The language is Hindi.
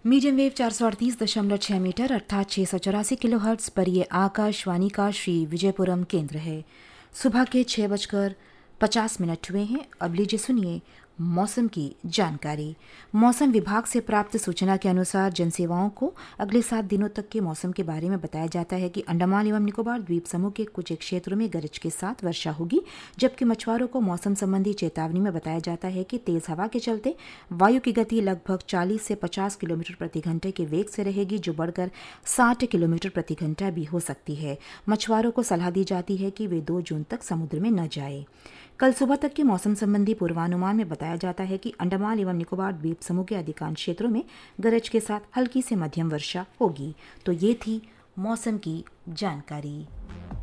मीडियम वेव 438.6 मीटर अर्थात 684 किलोहर्ट्ज पर ये आकाशवाणी का श्री विजयपुरम केंद्र है। सुबह के 6:50 हुए हैं। अब लीजिए सुनिए मौसम की जानकारी। मौसम विभाग से प्राप्त सूचना के अनुसार जनसेवाओं को अगले 7 दिनों तक के मौसम के बारे में बताया जाता है कि अंडमान एवं निकोबार द्वीप समूह के कुछ क्षेत्रों में गरज के साथ वर्षा होगी, जबकि मछुआरों को मौसम संबंधी चेतावनी में बताया जाता है कि तेज हवा के चलते वायु की गति लगभग 40 से 50 किलोमीटर प्रति घंटे के वेग से रहेगी, जो बढ़कर 60 किलोमीटर प्रति घंटा भी हो सकती है। मछुआरों को सलाह दी जाती है कि वे 2 जून तक समुद्र में न जाएं। कल सुबह तक के मौसम संबंधी पूर्वानुमान में बताया जाता है कि अंडमान एवं निकोबार द्वीप समूह के अधिकांश क्षेत्रों में गरज के साथ हल्की से मध्यम वर्षा होगी। तो ये थी मौसम की जानकारी।